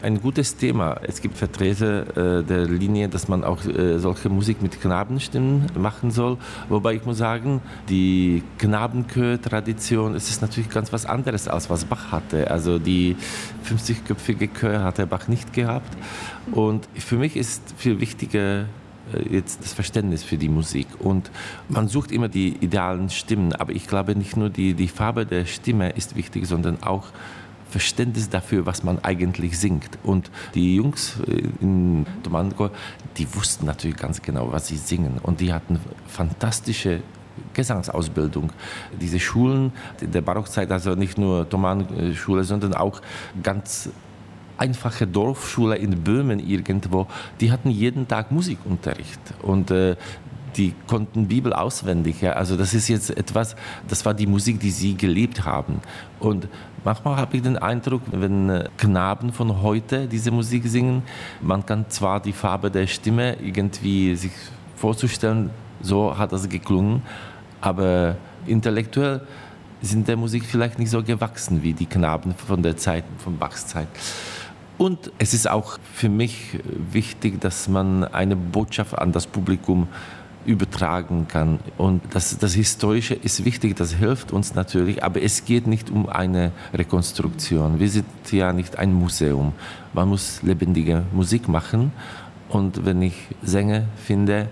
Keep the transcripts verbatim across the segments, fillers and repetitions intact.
ein gutes Thema. Es gibt Vertreter äh, der Linie, dass man auch äh, solche Musik mit Knabenstimmen machen soll. Wobei ich muss sagen, die Knabenchör-Tradition, es ist natürlich ganz was anderes, als was Bach hatte. Also die fünfzigköpfige Chör hat der Bach nicht gehabt. Und für mich ist viel wichtiger jetzt das Verständnis für die Musik. Und man sucht immer die idealen Stimmen, aber ich glaube nicht nur die, die Farbe der Stimme ist wichtig, sondern auch Verständnis dafür, was man eigentlich singt. Und die Jungs in Thomann-Chor, die wussten natürlich ganz genau, was sie singen. Und die hatten fantastische Gesangsausbildung. Diese Schulen in der Barockzeit, also nicht nur Thomann-Schule, sondern auch ganz einfache Dorfschule in Böhmen irgendwo, die hatten jeden Tag Musikunterricht und äh, die konnten Bibel auswendig. Ja. Also das ist jetzt etwas, das war die Musik, die sie gelebt haben. Und manchmal habe ich den Eindruck, wenn äh, Knaben von heute diese Musik singen, man kann zwar die Farbe der Stimme irgendwie sich vorzustellen, so hat das geklungen, aber intellektuell sind der Musik vielleicht nicht so gewachsen wie die Knaben von der Zeit, von Bachs Zeit. Und es ist auch für mich wichtig, dass man eine Botschaft an das Publikum übertragen kann. Und das, das Historische ist wichtig, das hilft uns natürlich, aber es geht nicht um eine Rekonstruktion. Wir sind ja nicht ein Museum. Man muss lebendige Musik machen. Und wenn ich Sänger finde,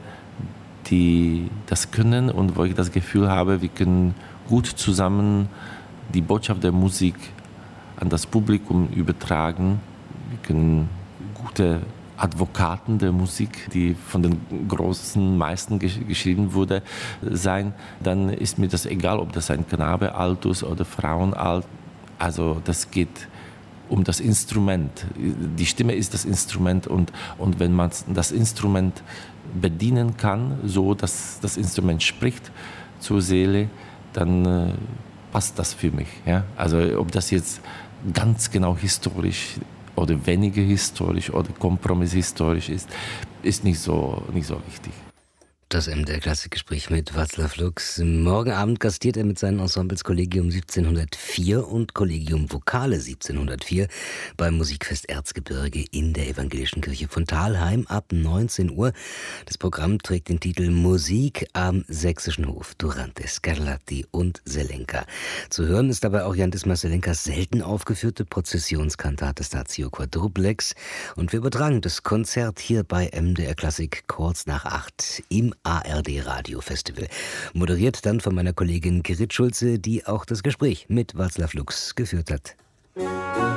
die das können und wo ich das Gefühl habe, wir können gut zusammen die Botschaft der Musik an das Publikum übertragen, wir können gute Advokaten der Musik, die von den großen Meistern gesch- geschrieben wurde, sein, dann ist mir das egal, ob das ein Knabe alt ist oder Frauen alt. Also das geht um das Instrument. Die Stimme ist das Instrument und, und wenn man das Instrument bedienen kann, so dass das Instrument spricht zur Seele, dann äh, passt das für mich. Ja? Also ob das jetzt ganz genau historisch oder weniger historisch oder kompromisshistorisch ist, ist nicht so, nicht so wichtig. Das M D R-Klassikgespräch mit Václav Lux. Morgen Abend gastiert er mit seinen Ensembles Collegium siebzehnhundertvier und Collegium Vocale siebzehnhundertvier beim Musikfest Erzgebirge in der Evangelischen Kirche von Thalheim ab neunzehn Uhr. Das Programm trägt den Titel Musik am Sächsischen Hof, Durante, Scarlatti und Selenka. Zu hören ist dabei auch Jan Dismas Selenkas selten aufgeführte Prozessionskantate Stazio Quadruplex. Und wir übertragen das Konzert hier bei M D R Klassik kurz nach acht im A R D Radio Festival. Moderiert dann von meiner Kollegin Gerrit Schulze, die auch das Gespräch mit Václav Lux geführt hat.